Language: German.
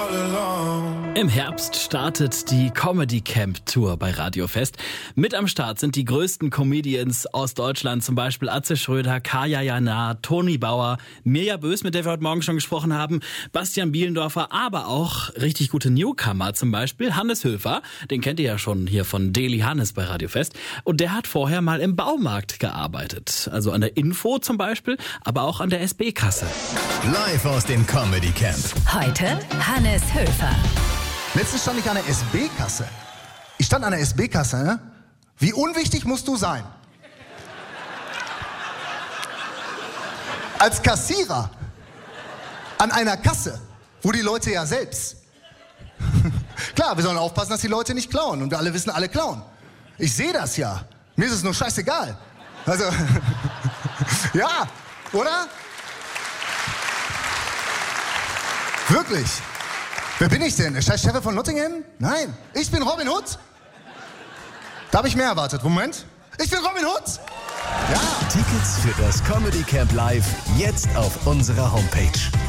Im Herbst startet die Comedy Camp Tour bei Radio Fest. Mit am Start sind die größten Comedians aus Deutschland, zum Beispiel Atze Schröder, Kaya Jana, Toni Bauer, Mirja Bös, mit der wir heute Morgen schon gesprochen haben, Bastian Bielendorfer, aber auch richtig gute Newcomer, zum Beispiel Hannes Höfer. Den kennt ihr ja schon hier von Deli Hannes bei Radio Fest. Und der hat vorher mal im Baumarkt gearbeitet. Also an der Info zum Beispiel, aber auch an der SB-Kasse. Live aus dem Comedy Camp. Heute Hannes Höfer. Letztens stand ich an der SB-Kasse. Ich stand an der SB-Kasse, ne? Wie unwichtig musst du sein? Als Kassierer an einer Kasse, wo die Leute ja selbst. Klar, wir sollen aufpassen, dass die Leute nicht klauen. Und wir alle wissen, alle klauen. Ich sehe das ja. Mir ist es nur scheißegal. Also, ja, oder? Wirklich. Wer bin ich denn? Der scheiß Sheriff von Nottingham? Nein, ich bin Robin Hood. Da habe ich mehr erwartet. Moment. Ich bin Robin Hood. Ja. Tickets für das Comedy Camp Live jetzt auf unserer Homepage.